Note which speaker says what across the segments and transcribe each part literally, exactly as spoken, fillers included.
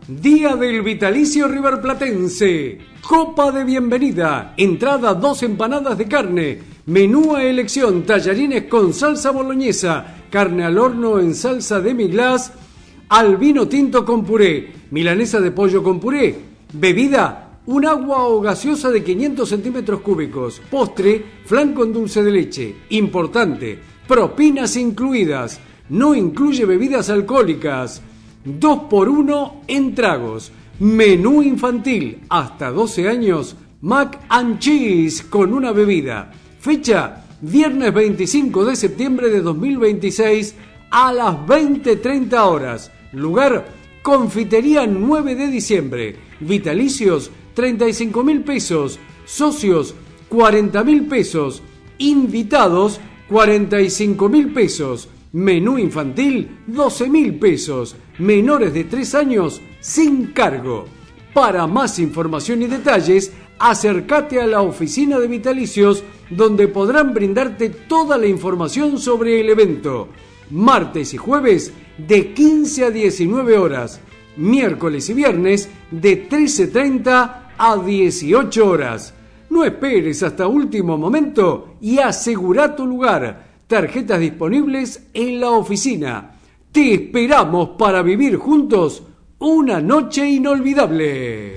Speaker 1: Día del Vitalicio Riverplatense. Copa de bienvenida. Entrada dos empanadas de carne. Menú a elección. Tallarines con salsa boloñesa. Carne al horno en salsa demi-glace. Al vino tinto con puré. Milanesa de pollo con puré. Bebida. Un agua o gaseosa de quinientos centímetros cúbicos. Postre. Flan con dulce de leche. Importante. Propinas incluidas. No incluye bebidas alcohólicas. dos por uno en tragos. Menú infantil hasta doce años. Mac and Cheese con una bebida. Fecha: viernes veinticinco de septiembre de dos mil veintiséis a las veinte treinta horas. Lugar: Confitería nueve de diciembre. Vitalicios: treinta y cinco mil pesos. Socios: cuarenta mil pesos. Invitados: cuarenta y cinco mil pesos. Menú infantil: doce mil pesos. Menores de tres años sin cargo. Para más información y detalles, acércate a la oficina de Vitalicios, donde podrán brindarte toda la información sobre el evento. Martes y jueves de quince a diecinueve horas. Miércoles y viernes de trece treinta a dieciocho horas. No esperes hasta último momento y asegura tu lugar. Tarjetas disponibles en la oficina. Te esperamos para vivir juntos una noche inolvidable.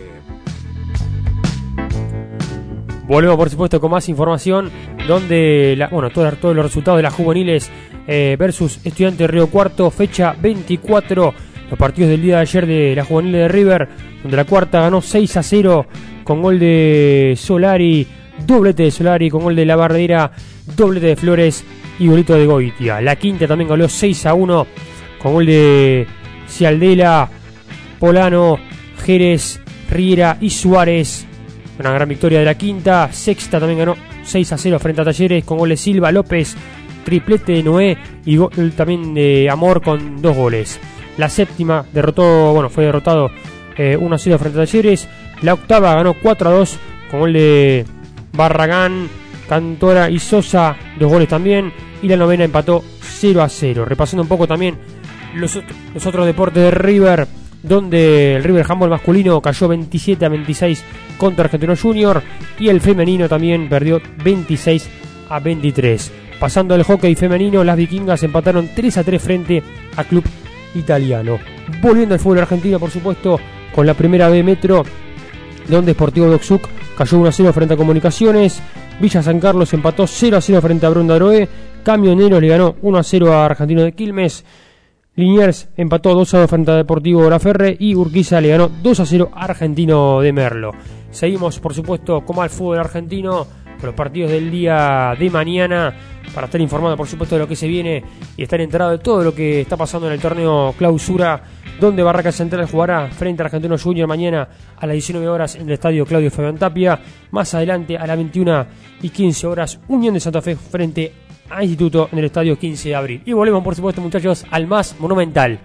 Speaker 2: Volvemos, por supuesto, con más información, donde la, bueno, todos, todos los resultados de las juveniles eh, versus Estudiantes de Río Cuarto, fecha veinticuatro, los partidos del día de ayer de la juvenil de River, donde la cuarta ganó seis a cero con gol de Solari, doblete de Solari, con gol de La Bardera, doblete de Flores y golito de Goitia. La quinta también ganó seis a uno con gol de Cialdela, Polano, Jerez, Riera y Suárez. Una gran victoria de la quinta. Sexta también ganó seis a cero frente a Talleres con gol de Silva, López, triplete de Noé y gol también de Amor con dos goles. La séptima derrotó, bueno, fue derrotado eh, uno a cero frente a Talleres. La octava ganó cuatro a dos con gol de Barragán, Cantora y Sosa, dos goles también. Y la novena empató cero a cero. Repasando un poco también los, los otros deportes de River, donde el River Handball masculino cayó veintisiete a veintiséis contra Argentino Junior y el femenino también perdió veintiséis a veintitrés. Pasando al hockey femenino, las vikingas empataron tres a tres frente a Club Italiano. Volviendo al fútbol argentino, por supuesto, con la primera B Metro, donde Sportivo Doxuc cayó uno a cero frente a Comunicaciones. Villa San Carlos empató cero a cero frente a Bronda Aroe. Camioneros le ganó uno a cero a Argentino de Quilmes. Liniers empató dos a dos frente a Deportivo Laferre y Urquiza le ganó dos a cero a Argentino de Merlo. Seguimos, por supuesto, como al fútbol argentino, con los partidos del día de mañana, para estar informado, por supuesto, de lo que se viene y estar enterado de todo lo que está pasando en el torneo Clausura, donde Barracas Central jugará frente a Argentino Junior mañana a las diecinueve horas en el estadio Claudio Fabián Tapia. Más adelante, a las veintiuna y quince horas, Unión de Santa Fe frente a Instituto en el estadio quince de abril. Y volvemos, por supuesto, muchachos, al más monumental.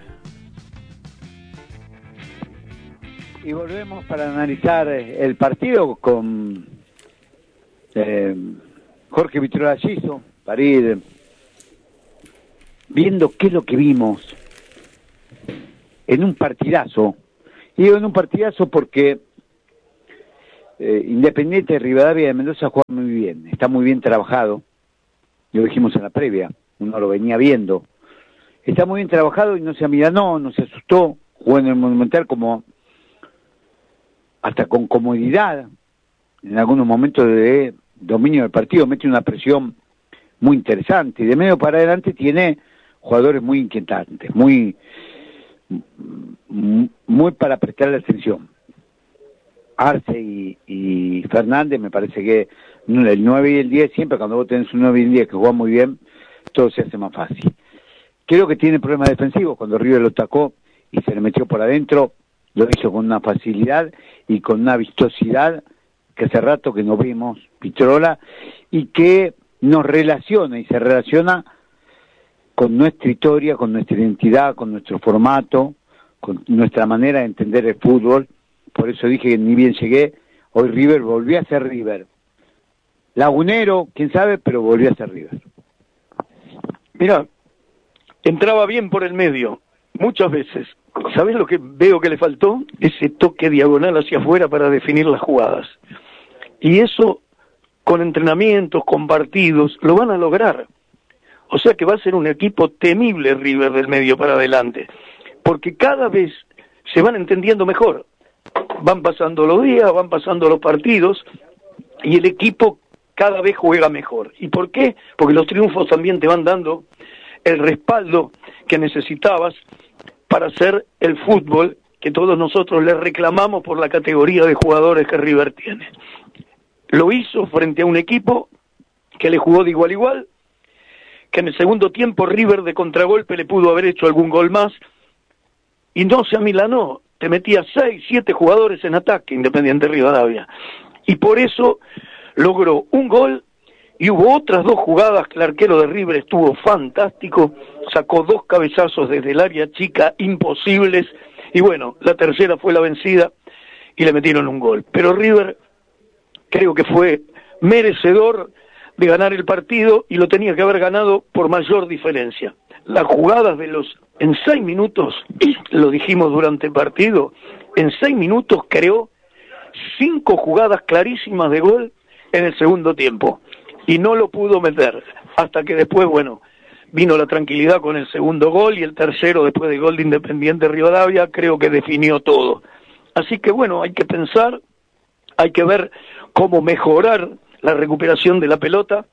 Speaker 3: Y volvemos para analizar el partido con eh, Jorge Vitrola Giso, para ir viendo qué es lo que vimos en un partidazo. Y digo en un partidazo porque eh, Independiente de Rivadavia de Mendoza juega muy bien, está muy bien trabajado. Lo dijimos en la previa, uno lo venía viendo. Está muy bien trabajado y no se amilanó, no se asustó, jugó en el Monumental como hasta con comodidad. En algunos momentos de dominio del partido mete una presión muy interesante y de medio para adelante tiene jugadores muy inquietantes, muy muy para prestarle atención. Arce y, y Fernández, me parece que el nueve y el diez, siempre cuando vos tenés un nueve y el diez que juega muy bien, todo se hace más fácil. Creo que tiene problemas defensivos. Cuando River lo atacó y se le metió por adentro, lo hizo con una facilidad y con una vistosidad que hace rato que no vimos Vitrola, y que nos relaciona y se relaciona con nuestra historia, con nuestra identidad, con nuestro formato, con nuestra manera de entender el fútbol. Por eso dije que ni bien llegué, hoy River volvió a ser River. Lagunero, quién sabe, pero volvió a ser River.
Speaker 4: Mirá, entraba bien por el medio, muchas veces, ¿Sabés lo que veo que le faltó? Ese toque diagonal hacia afuera para definir las jugadas. Y eso, con entrenamientos, con partidos, lo van a lograr. O sea que va a ser un equipo temible River del medio para adelante. Porque cada vez se van entendiendo mejor. Van pasando los días, van pasando los partidos, y el equipo cada vez juega mejor. ¿Y por qué? Porque los triunfos también te van dando el respaldo que necesitabas para hacer el fútbol que todos nosotros le reclamamos por la categoría de jugadores que River tiene. Lo hizo frente a un equipo que le jugó de igual a igual, que en el segundo tiempo River de contragolpe le pudo haber hecho algún gol más, y no se amilanó, te metía seis, siete jugadores en ataque, Independiente Rivadavia, y por eso logró un gol, y hubo otras dos jugadas que el arquero de River estuvo fantástico, sacó dos cabezazos desde el área chica imposibles, y bueno, la tercera fue la vencida, y le metieron un gol. Pero River creo que fue merecedor de ganar el partido, y lo tenía que haber ganado por mayor diferencia. Las jugadas de los, en seis minutos, lo dijimos durante el partido, en seis minutos creó cinco jugadas clarísimas de gol en el segundo tiempo, y no lo pudo meter, hasta que después, bueno, vino la tranquilidad con el segundo gol, y el tercero después del gol de Independiente Rivadavia, creo que definió todo. Así que bueno, hay que pensar, hay que ver cómo mejorar la recuperación de la pelota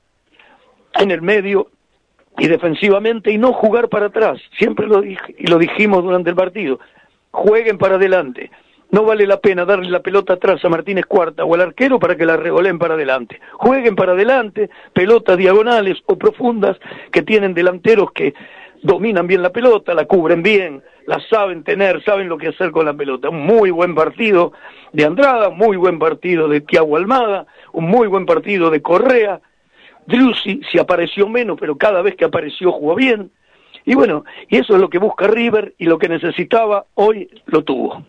Speaker 4: en el medio y defensivamente, y no jugar para atrás. Siempre lo dije, y lo dijimos durante el partido, jueguen para adelante. No vale la pena darle la pelota atrás a Martínez Cuarta o al arquero para que la regoleen para adelante. Jueguen para adelante, pelotas diagonales o profundas, que tienen delanteros que dominan bien la pelota, la cubren bien, la saben tener, saben lo que hacer con la pelota. Un muy buen partido de Andrada, un muy buen partido de Thiago Almada, un muy buen partido de Correa. Driussi se apareció menos, pero cada vez que apareció jugó bien. Y bueno, y eso es lo que busca River, y lo que necesitaba hoy lo tuvo.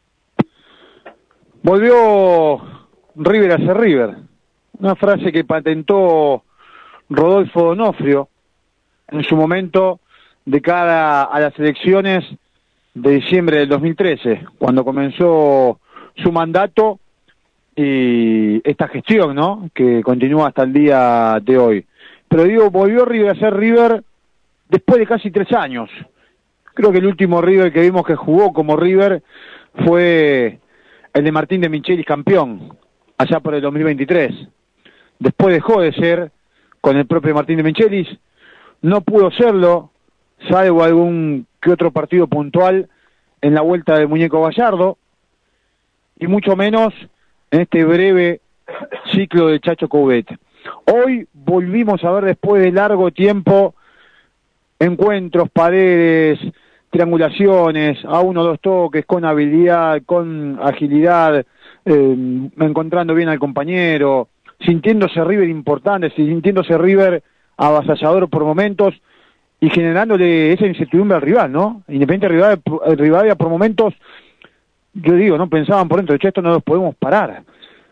Speaker 5: Volvió River a ser River, una frase que patentó Rodolfo D'Onofrio en su momento de cara a las elecciones de diciembre del dos mil trece, cuando comenzó su mandato y esta gestión, ¿no?, que continúa hasta el día de hoy. Pero digo, volvió River a ser River después de casi tres años. Creo que el último River que vimos que jugó como River fue el de Martín de Michelis campeón, allá por el dos mil veintitrés. Después dejó de ser con el propio Martín de Michelis, no pudo serlo, salvo algún que otro partido puntual en la vuelta del Muñeco Gallardo, y mucho menos en este breve ciclo del Chacho Coudet. Hoy volvimos a ver, después de largo tiempo, encuentros, paredes, triangulaciones, a uno o dos toques, con habilidad, con agilidad, eh, encontrando bien al compañero, sintiéndose River importante, sintiéndose River avasallador por momentos, y generándole esa incertidumbre al rival, ¿no? Independiente Rivadavia, Rivadavia por momentos, yo digo, no pensaban por dentro, de hecho, esto no los podemos parar.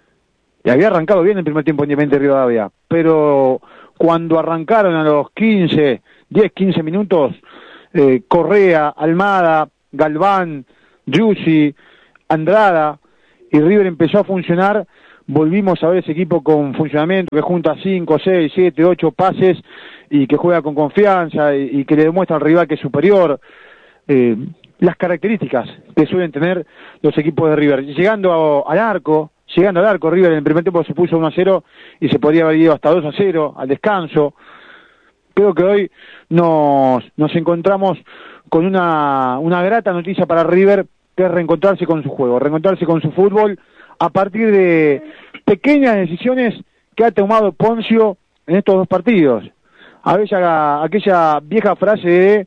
Speaker 5: Y había arrancado bien el primer tiempo Independiente Rivadavia, pero cuando arrancaron a los quince, diez, quince minutos, eh, Correa, Almada, Galván, Driussi, Andrada, y River empezó a funcionar, volvimos a ver ese equipo con funcionamiento, que junta cinco, seis, siete, ocho pases, y que juega con confianza, y, y que le demuestra al rival que es superior. Eh, las características que suelen tener los equipos de River. Llegando a, al arco, llegando al arco, River en el primer tiempo se puso uno a cero, y se podría haber ido hasta dos a cero al descanso. Creo que hoy nos, nos encontramos con una, una grata noticia para River, que es reencontrarse con su juego, reencontrarse con su fútbol, a partir de pequeñas decisiones que ha tomado Poncio en estos dos partidos. Aquella, aquella vieja frase de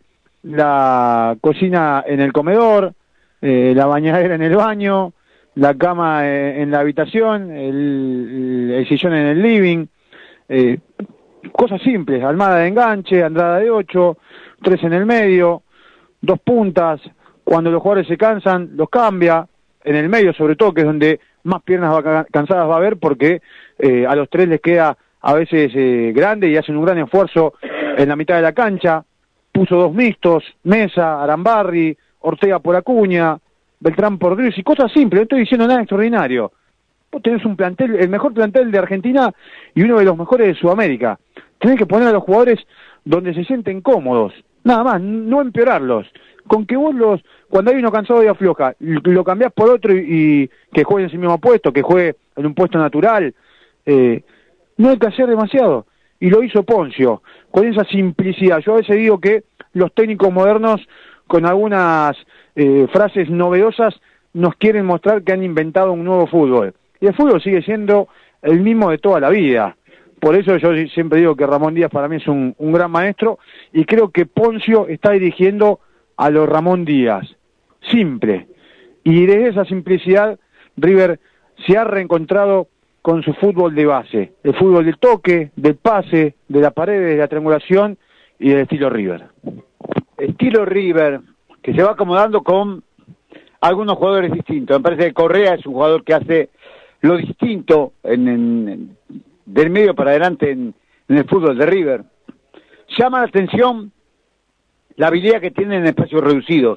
Speaker 5: la cocina en el comedor, eh, la bañadera en el baño, la cama en la habitación, el, el sillón en el living, eh, cosas simples, Almada de enganche, Andrada de ocho, tres en el medio, dos puntas, cuando los jugadores se cansan, los cambia, en el medio sobre todo, que es donde más piernas va, cansadas va a haber, porque eh, a los tres les queda a veces eh, grande y hacen un gran esfuerzo en la mitad de la cancha. Puso dos mixtos, Mesa, Arambarri, Ortega por Acuña, Beltrán por Drius, y cosas simples, no estoy diciendo nada extraordinario. Vos tenés un plantel, el mejor plantel de Argentina y uno de los mejores de Sudamérica. Tenés que poner a los jugadores donde se sienten cómodos, nada más, no empeorarlos. Con que vos los, cuando hay uno cansado y afloja, lo cambiás por otro y, y que juegue en ese mismo puesto, que juegue en un puesto natural, eh, no hay que hacer demasiado. Y lo hizo Poncio, con esa simplicidad. Yo a veces digo que los técnicos modernos, con algunas eh, frases novedosas, nos quieren mostrar que han inventado un nuevo fútbol. Y el fútbol sigue siendo el mismo de toda la vida. Por eso yo siempre digo que Ramón Díaz para mí es un, un gran maestro, y creo que Poncio está dirigiendo a los Ramón Díaz. Simple. Y desde esa simplicidad, River se ha reencontrado con su fútbol de base. El fútbol del toque, del pase, de la pared, de la triangulación y del estilo River.
Speaker 3: Estilo River, que se va acomodando con algunos jugadores distintos. Me parece que Correa es un jugador que hace lo distinto en, en, en, del medio para adelante en, en el fútbol de River. Llama la atención la habilidad que tiene en espacios reducidos.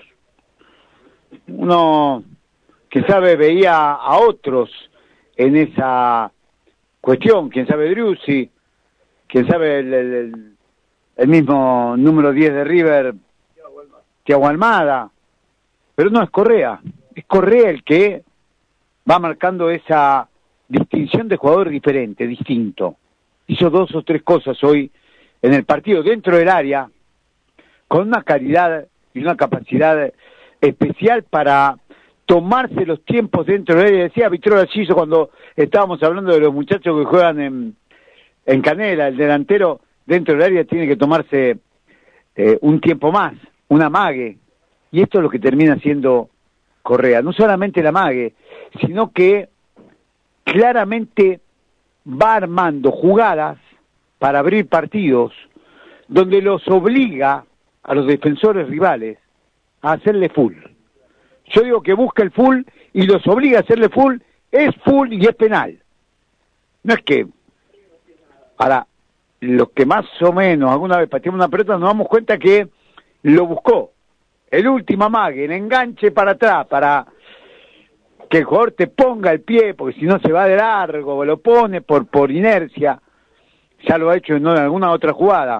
Speaker 3: Uno que sabe veía a otros en esa cuestión, quién sabe Driussi, quién sabe el, el, el mismo número diez de River, Thiago Almada, pero no es Correa, es Correa el que va marcando esa distinción de jugador diferente, distinto. Hizo dos o tres cosas hoy en el partido dentro del área, con una calidad y una capacidad especial para tomarse los tiempos dentro del área. Decía Vitor Alciso cuando estábamos hablando de los muchachos que juegan en, en Canela, el delantero dentro del área tiene que tomarse eh, un tiempo más, un amague, y esto es lo que termina siendo Correa, no solamente el amague, sino que claramente va armando jugadas para abrir partidos donde los obliga a los defensores rivales a hacerle full. Yo digo que busca el full y los obliga a hacerle full, es full y es penal. No es que... Ahora, los que más o menos alguna vez pateamos una pelota nos damos cuenta que lo buscó. El último amague, el enganche para atrás, para que el jugador te ponga el pie, porque si no se va de largo, lo pone por, por inercia. Ya lo ha hecho en alguna otra jugada.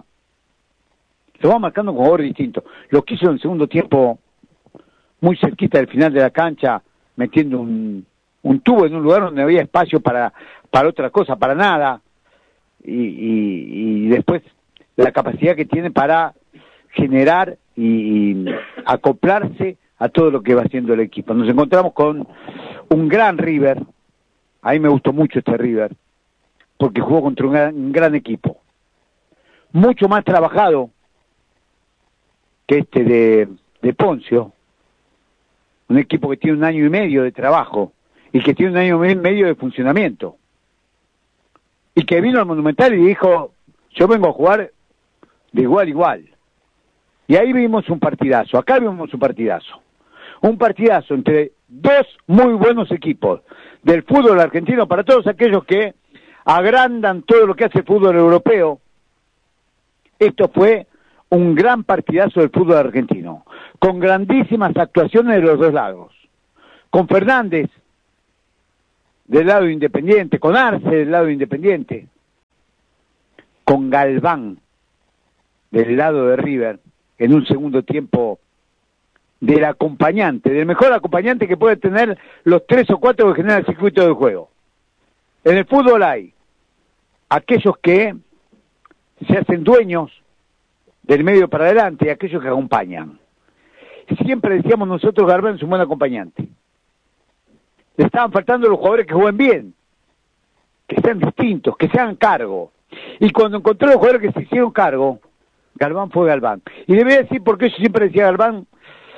Speaker 3: Lo va marcando con jugadores distintos. Lo que hizo en el segundo tiempo, muy cerquita del final de la cancha, metiendo un, un tubo en un lugar donde había espacio para, para otra cosa, para nada. Y, y, y después la capacidad que tiene para generar y, y acoplarse a todo lo que va haciendo el equipo. Nos encontramos con un gran River. A mí me gustó mucho este River, porque jugó contra un gran, un gran equipo. Mucho más trabajado que este de, de Poncio. Un equipo que tiene un año y medio de trabajo y que tiene un año y medio de funcionamiento. Y que vino al Monumental y dijo, yo vengo a jugar de igual a igual. Y ahí vimos un partidazo, acá vimos un partidazo. Un partidazo entre dos muy buenos equipos del fútbol argentino, para todos aquellos que agrandan todo lo que hace el fútbol europeo. Esto fue un gran partidazo del fútbol argentino, con grandísimas actuaciones de los dos lados. Con Fernández, del lado Independiente, con Arce, del lado Independiente, con Galván, del lado de River, en un segundo tiempo del acompañante, del mejor acompañante que puede tener los tres o cuatro que generan el circuito del juego. En el fútbol hay aquellos que se hacen dueños del medio para adelante y aquellos que acompañan. Siempre decíamos nosotros, Galván es un buen acompañante. Le estaban faltando los jugadores que jueguen bien, que sean distintos, que se hagan cargo. Y cuando encontró los jugadores que se hicieron cargo, Galván fue Galván. Y le voy a decir por qué yo siempre decía Galván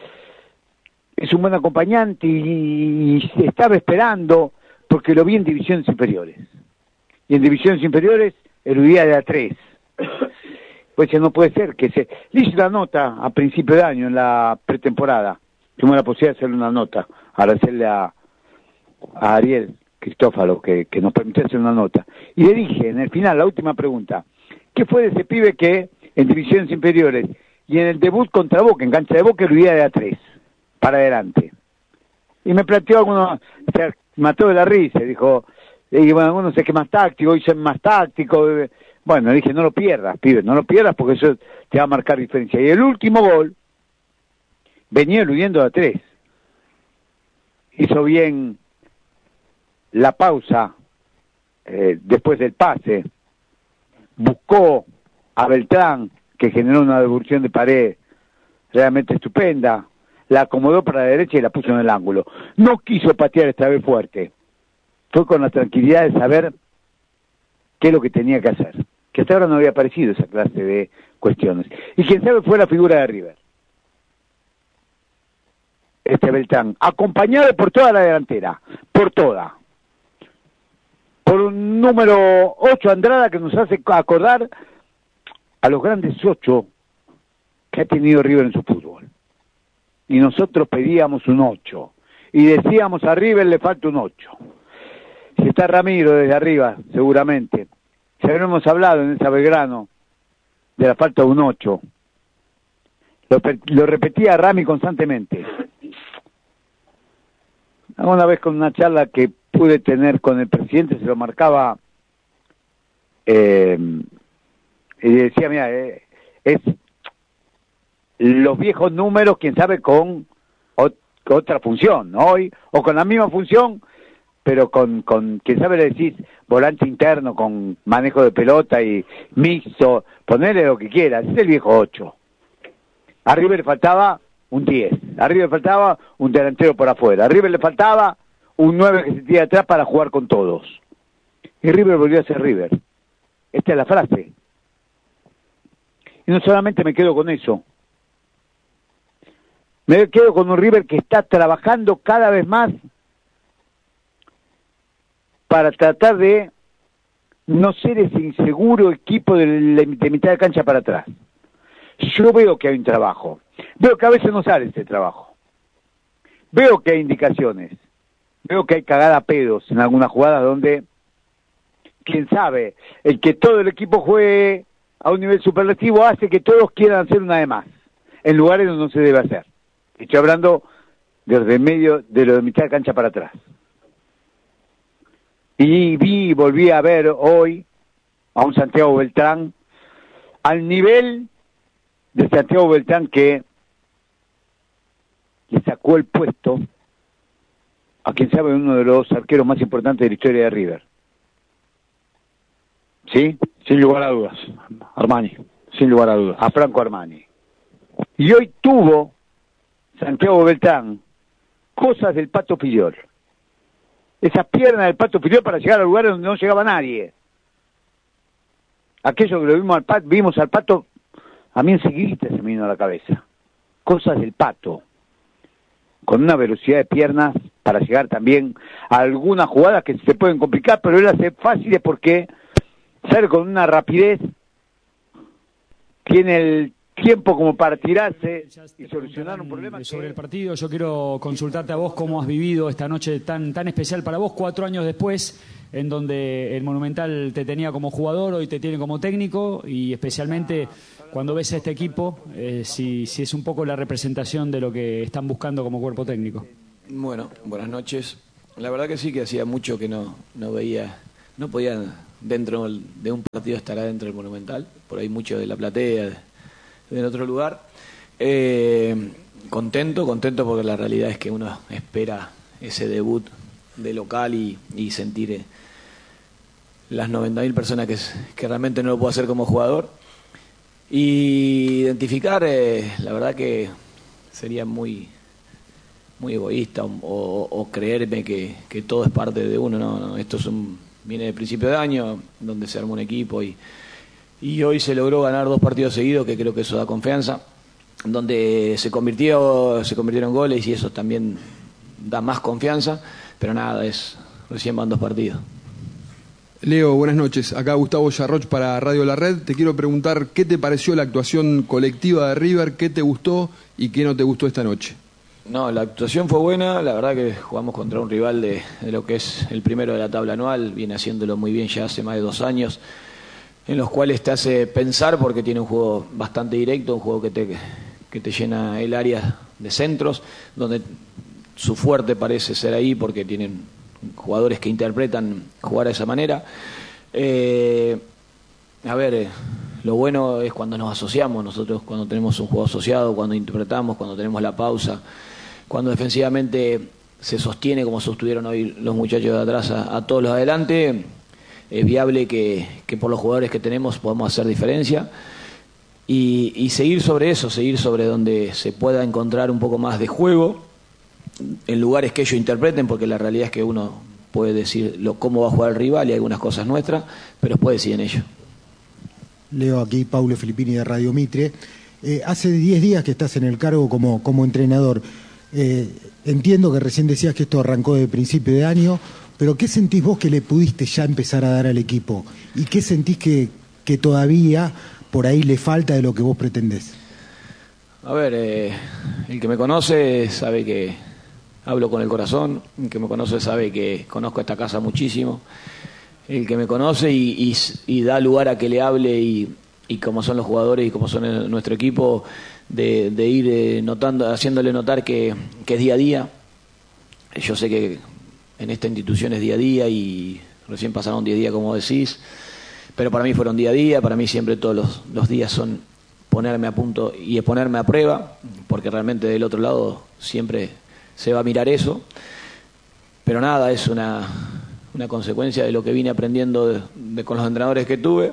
Speaker 3: es un buen acompañante y, y estaba esperando, porque lo vi en divisiones inferiores. Y en divisiones inferiores eludía de a tres. Pues ya no puede ser que se... Le hice una nota a principio de año, en la pretemporada. Tuve la posibilidad de hacerle una nota, agradecerle a, a Ariel Cristófalo que, que nos permitió hacer una nota. Y le dije, en el final, la última pregunta, ¿qué fue de ese pibe que en divisiones inferiores y en el debut contra Boca, en cancha de Boca, eludía de a tres? para adelante. Y me planteó algunos, se mató de la risa, dijo, y bueno, algunos es que más táctico, hoy son más táctico. Bueno, dije, no lo pierdas, pibe, no lo pierdas porque eso te va a marcar diferencia. Y el último gol venía eludiendo a tres. Hizo bien la pausa eh, después del pase, buscó a Beltrán, que generó una devolución de pared realmente estupenda, la acomodó para la derecha y la puso en el ángulo. No quiso patear esta vez fuerte, fue con la tranquilidad de saber qué es lo que tenía que hacer, que hasta ahora no había aparecido esa clase de cuestiones. Y quien sabe fue la figura de River, este Beltrán, acompañado por toda la delantera, por toda, por un número ocho Andrada que nos hace acordar a los grandes ocho que ha tenido River en su fútbol. Y nosotros pedíamos un ocho, y decíamos a River le falta un ocho. Si está Ramiro desde arriba, seguramente, ya hemos hablado en esa Belgrano de la falta de un ocho. Lo, lo repetía Rami constantemente. Una vez con una charla que pude tener con el presidente, se lo marcaba, eh, y decía, mira, eh, es los viejos números, quién sabe, con ot otra función, ¿no? Hoy, o con la misma función, pero con, con quién sabe, le decís volante interno, con manejo de pelota y mixto, ponerle lo que quieras, es el viejo ocho. A River le faltaba un diez, a River le faltaba un delantero por afuera, a River le faltaba un nueve que se tira atrás para jugar con todos. Y River volvió a ser River. Esta es la frase. Y no solamente me quedo con eso, me quedo con un River que está trabajando cada vez más para tratar de no ser ese inseguro equipo de, de mitad de cancha para atrás. Yo veo que hay un trabajo, veo que a veces no sale ese trabajo, veo que hay indicaciones, veo que hay cagada a pedos en algunas jugadas donde, quién sabe, el que todo el equipo juegue a un nivel superlativo hace que todos quieran hacer una de más, en lugares donde no se debe hacer. Estoy hablando desde medio, de lo de mitad de cancha para atrás. Y vi, volví a ver hoy a un Santiago Beltrán al nivel de Santiago Beltrán que le sacó el puesto a quien sabe uno de los arqueros más importantes de la historia de River. ¿Sí?
Speaker 5: Sin lugar a dudas, Armani, sin lugar a dudas.
Speaker 3: A Franco Armani. Y hoy tuvo Santiago Beltrán cosas del Pato Filiol. Esas piernas del Pato Filiol para llegar a lugares donde no llegaba nadie. Aquello que lo vimos al Pato, vimos al Pato, a mí enseguida se me vino a la cabeza. Cosas del Pato. Con una velocidad de piernas para llegar también a algunas jugadas que se pueden complicar, pero él hace fáciles porque sale con una rapidez, tiene el tiempo como para tirarse y solucionar un problema.
Speaker 6: Sobre
Speaker 3: que...
Speaker 6: el partido, yo quiero consultarte a vos cómo has vivido esta noche tan, tan especial para vos, cuatro años después, en donde el Monumental te tenía como jugador, hoy te tiene como técnico, y especialmente cuando ves a este equipo, eh, si, si es un poco la representación de lo que están buscando como cuerpo técnico.
Speaker 7: Bueno, buenas noches. La verdad que sí, que hacía mucho que no, no veía, no podía dentro de un partido estar adentro del Monumental, por ahí mucho de la platea, de, en otro lugar. Eh, contento, contento porque la realidad es que uno espera ese debut de local y, y sentir eh, las noventa mil personas que, que realmente no lo puedo hacer como jugador. Y identificar, eh, la verdad que sería muy muy egoísta o, o, o creerme que, que todo es parte de uno. No, no, esto es un, viene de principio de año, donde se armó un equipo y Y hoy se logró ganar dos partidos seguidos, que creo que eso da confianza, donde se convirtió, se convirtieron goles y eso también da más confianza, pero nada, es recién van dos partidos.
Speaker 8: Leo, buenas noches. Acá Gustavo Yarroch para Radio La Red. Te quiero preguntar qué te pareció la actuación colectiva de River, qué te gustó y qué no te gustó esta noche.
Speaker 7: No, la actuación fue buena, la verdad que jugamos contra un rival de, de lo que es el primero de la tabla anual, viene haciéndolo muy bien ya hace más de dos años. En los cuales te hace pensar porque tiene un juego bastante directo, un juego que te, que te llena el área de centros, donde su fuerte parece ser ahí porque tienen jugadores que interpretan jugar de esa manera. Eh, a ver, eh, lo bueno es cuando nos asociamos, nosotros cuando tenemos un juego asociado, cuando interpretamos, cuando tenemos la pausa, cuando defensivamente se sostiene como sostuvieron hoy los muchachos de atrás a, a todos los de adelante, es viable que, que por los jugadores que tenemos podamos hacer diferencia y, y seguir sobre eso, seguir sobre donde se pueda encontrar un poco más de juego en lugares que ellos interpreten, porque la realidad es que uno puede decir lo, cómo va a jugar el rival y algunas cosas nuestras, pero después deciden ellos.
Speaker 9: Leo, aquí Paulo Filippini de Radio Mitre. Eh, hace diez días que estás en el cargo como, como entrenador. Eh, entiendo que recién decías que esto arrancó de principio de año, pero ¿qué sentís vos que le pudiste ya empezar a dar al equipo? ¿Y qué sentís que, que todavía por ahí le falta de lo que vos pretendés?
Speaker 7: A ver, eh, el que me conoce sabe que hablo con el corazón, el que me conoce sabe que conozco esta casa muchísimo, el que me conoce y, y, y da lugar a que le hable y, y como son los jugadores y como son el, nuestro equipo, de, de ir eh, notando, haciéndole notar que, que es día a día. Yo sé que en esta institución es día a día y recién pasaron diez días como decís, pero para mí fueron día a día, para mí siempre todos los, los días son ponerme a punto y ponerme a prueba, porque realmente del otro lado siempre se va a mirar eso, pero nada, es una, una consecuencia de lo que vine aprendiendo de, de, con los entrenadores que tuve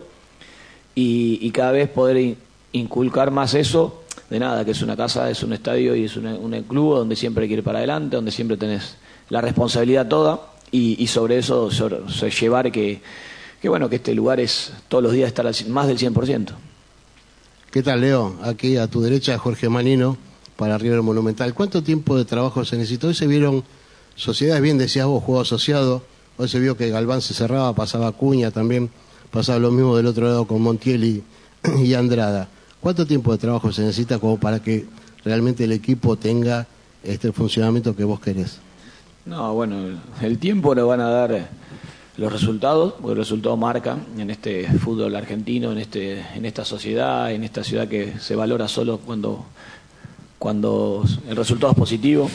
Speaker 7: y, y cada vez poder in, inculcar más eso, de nada, que es una casa, es un estadio y es una, un club donde siempre hay que ir para adelante, donde siempre tenés la responsabilidad toda y, y sobre eso sobre, sobre llevar que, que bueno, que este lugar es todos los días estar al, más del cien por ciento.
Speaker 10: ¿Qué tal, Leo? Aquí a tu derecha Jorge Manino para River Monumental. ¿Cuánto tiempo de trabajo se necesitó? Hoy se vieron sociedades, bien decías vos, juego asociado. Hoy se vio que Galván se cerraba, pasaba Acuña también, pasaba lo mismo del otro lado con Montiel y, y Andrada. ¿Cuánto tiempo de trabajo se necesita como para que realmente el equipo tenga este funcionamiento que vos querés?
Speaker 7: No, bueno, el tiempo lo van a dar los resultados, porque el resultado marca en este fútbol argentino, en este, en esta sociedad, en esta ciudad que se valora solo cuando, cuando el resultado es positivo.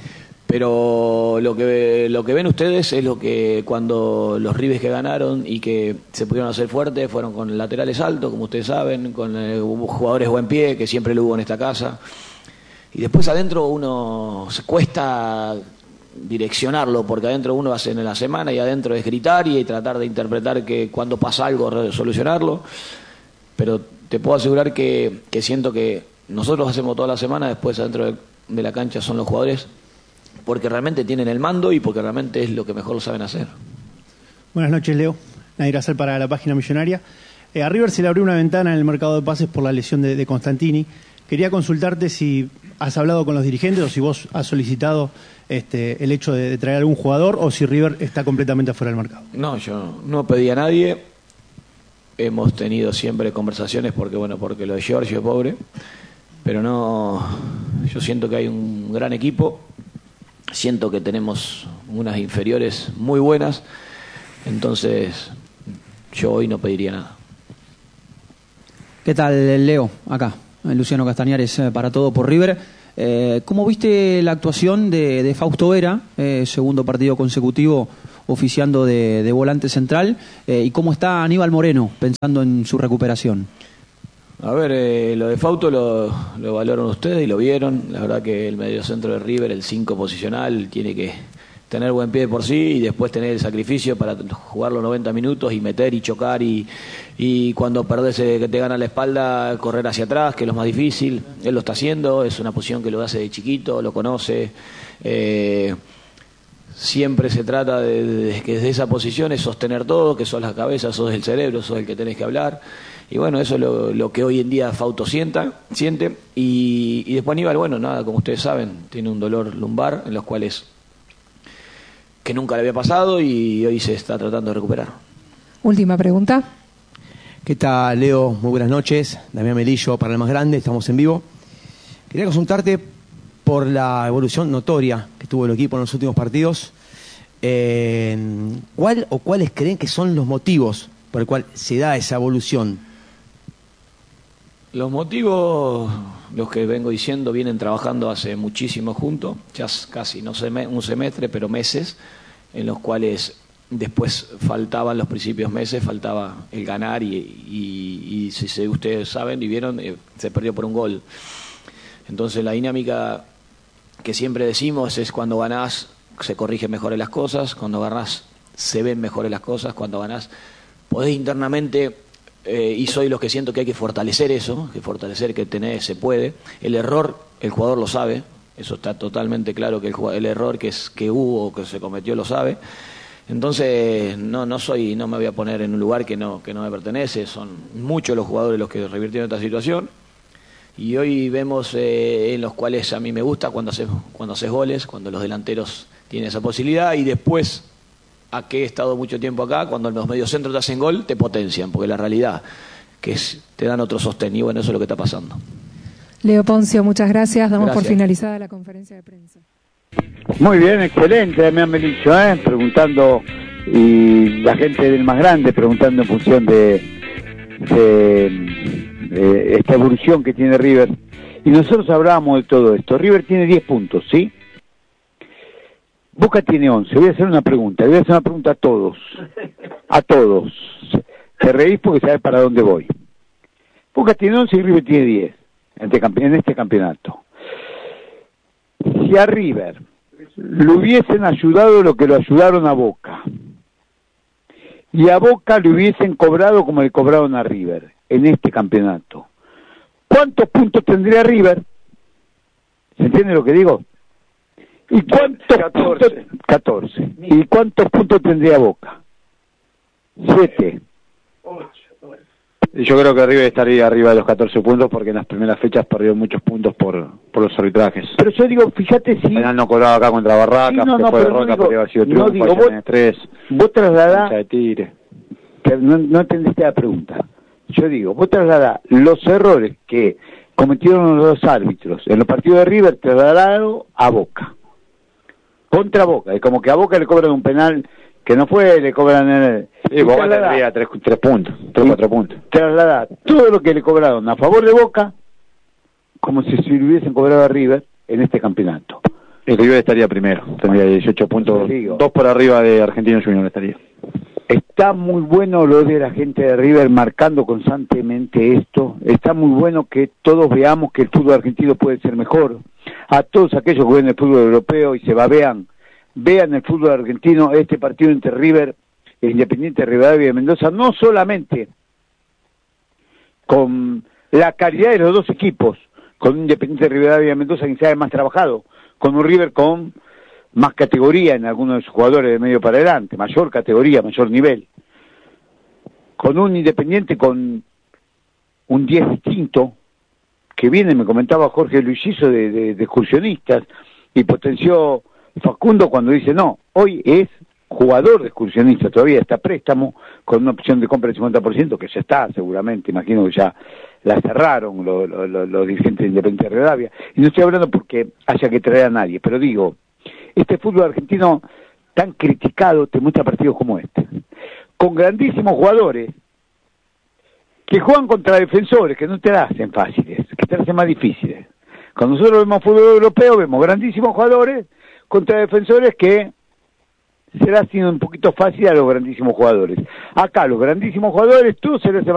Speaker 7: Pero lo que lo que ven ustedes es lo que cuando los Ribes que ganaron y que se pudieron hacer fuertes fueron con laterales altos, como ustedes saben, con eh, jugadores buen pie, que siempre lo hubo en esta casa. Y después adentro uno se cuesta direccionarlo, porque adentro uno hace en la semana y adentro es gritar y tratar de interpretar que cuando pasa algo solucionarlo. Pero te puedo asegurar que, que siento que nosotros hacemos toda la semana, después adentro de, de la cancha son los jugadores, porque realmente tienen el mando y porque realmente es lo que mejor lo saben hacer.
Speaker 11: Buenas noches, Leo. Nadir Acer para la Página Millonaria. Eh, a River se le abrió una ventana en el mercado de pases por la lesión de, de Constantini. Quería consultarte si has hablado con los dirigentes o si vos has solicitado este, el hecho de, de traer algún jugador o si River está completamente afuera del mercado.
Speaker 7: No, yo no pedí a nadie. Hemos tenido siempre conversaciones porque, bueno, porque lo de Giorgio es pobre, pero no, yo siento que hay un gran equipo. Siento que tenemos unas inferiores muy buenas, entonces yo hoy no pediría nada.
Speaker 12: ¿Qué tal, Leo? Acá, Luciano Castañares para Todo por River. Eh, ¿Cómo viste la actuación de, de Fausto Vera, eh, segundo partido consecutivo oficiando de, de volante central? Eh, ¿Y cómo está Aníbal Moreno pensando en su recuperación?
Speaker 7: A ver, eh, lo de Fausto lo, lo valoran ustedes y lo vieron. La verdad que el mediocentro de River, el cinco posicional, tiene que tener buen pie de por sí y después tener el sacrificio para jugar los noventa minutos y meter y chocar y, y cuando perdés que te gana la espalda, correr hacia atrás, que es lo más difícil. Él lo está haciendo, es una posición que lo hace de chiquito, lo conoce. Eh, siempre se trata de, de que desde esa posición es sostener todo, que sos la cabeza, sos el cerebro, sos el que tenés que hablar. Y bueno, eso es lo, lo que hoy en día Fausto sienta, siente. Y, y después Aníbal, bueno, nada, como ustedes saben, tiene un dolor lumbar en los cuales que nunca le había pasado y hoy se está tratando de recuperar.
Speaker 13: Última pregunta.
Speaker 14: ¿Qué tal, Leo? Muy buenas noches. Damián Melillo para el Más Grande, estamos en vivo. Quería consultarte por la evolución notoria que tuvo el equipo en los últimos partidos. Eh, ¿Cuál o cuáles creen que son los motivos por el cual se da esa evolución?
Speaker 7: Los motivos, los que vengo diciendo, vienen trabajando hace muchísimo juntos, ya casi no sé, un semestre, pero meses, en los cuales después faltaban los principios meses, faltaba el ganar y, y, y si se, ustedes saben y vieron, eh, se perdió por un gol. Entonces la dinámica que siempre decimos es cuando ganás se corrigen mejores las cosas, cuando ganás se ven mejores las cosas, cuando ganás podés internamente... Eh, y soy los que siento que hay que fortalecer eso, que fortalecer que tener se puede. El error, el jugador lo sabe, eso está totalmente claro, que el, el error que, es, que hubo, que se cometió, lo sabe. Entonces, no no soy no me voy a poner en un lugar que no que no me pertenece. Son muchos los jugadores los que revirtieron esta situación. Y hoy vemos eh, en los cuales a mí me gusta cuando haces, cuando haces goles, cuando los delanteros tienen esa posibilidad y después... a que he estado mucho tiempo acá, cuando los mediocentros te hacen gol, te potencian, porque la realidad que es, te dan otro sostén, y bueno, eso es lo que está pasando.
Speaker 13: Leo Poncio, muchas gracias. Damos
Speaker 7: Gracias.
Speaker 13: por finalizada la conferencia de prensa.
Speaker 3: Muy bien, excelente, Damián Melillo, ¿eh? Preguntando, y la gente del más grande preguntando en función de, de, de esta evolución que tiene River. Y nosotros hablábamos de todo esto. River tiene diez puntos, ¿sí? Boca tiene once. Voy a hacer una pregunta. Voy a hacer una pregunta a todos. A todos. Te reís porque sabes para dónde voy. Boca tiene once y River tiene diez en este campeonato. Si a River le hubiesen ayudado lo que lo ayudaron a Boca, y a Boca le hubiesen cobrado como le cobraron a River en este campeonato, ¿cuántos puntos tendría River? ¿Se entiende lo que digo? ¿Y cuántos puntos? catorce. ¿Y cuántos puntos tendría Boca? siete.
Speaker 5: Yo creo que River estaría arriba de los catorce puntos porque en las primeras fechas perdió muchos puntos por por los arbitrajes.
Speaker 3: Pero yo digo, fíjate si...
Speaker 5: Penal no cobrado acá contra Barracas,
Speaker 3: sí, no, no,
Speaker 5: después de
Speaker 3: no
Speaker 5: Roca
Speaker 3: digo,
Speaker 5: podría haber sido
Speaker 3: no
Speaker 5: triunfo,
Speaker 3: digo,
Speaker 5: allá
Speaker 3: vos,
Speaker 5: en el tres,
Speaker 3: vos trasladás...
Speaker 5: de Tigre.
Speaker 3: Que no, no entendiste la pregunta. Yo digo, vos trasladás los errores que cometieron los árbitros en los partidos de River, trasladaron a Boca. Contra Boca, es como que a Boca le cobran un penal que no fue, le cobran el...
Speaker 5: Sí, Boca tendría tres, tres puntos, tres o cuatro puntos.
Speaker 3: Trasladar todo lo que le cobraron a favor de Boca, como si se le hubiesen cobrado a River en este campeonato.
Speaker 5: El River estaría primero, tendría dieciocho puntos, dos por arriba de Argentino Junior estaría.
Speaker 3: Está muy bueno lo de la gente de River marcando constantemente esto. Está muy bueno que todos veamos que el fútbol argentino puede ser mejor. A todos aquellos que ven el fútbol europeo y se babean, vean el fútbol argentino, este partido entre River e Independiente Rivadavia de Mendoza, no solamente con la calidad de los dos equipos, con un Independiente Rivadavia de Mendoza que se ha más trabajado, con un River con más categoría en algunos de sus jugadores de medio para adelante, mayor categoría, mayor nivel, con un Independiente con un diez distinto, que viene, me comentaba Jorge Luisizo, de, de, de excursionistas, y potenció Facundo cuando dice, no, hoy es jugador de excursionistas, todavía está préstamo, con una opción de compra del cincuenta por ciento, que ya está seguramente, imagino que ya la cerraron los, los, los dirigentes de Independiente de Rivadavia, y no estoy hablando porque haya que traer a nadie, pero digo, este fútbol argentino tan criticado te muestra partidos como este, con grandísimos jugadores, que juegan contra defensores que no te la hacen fáciles, que te la hacen más difíciles. Cuando nosotros vemos fútbol europeo, vemos grandísimos jugadores contra defensores que se le hacen un poquito fácil a los grandísimos jugadores. Acá los grandísimos jugadores, todos se les hacen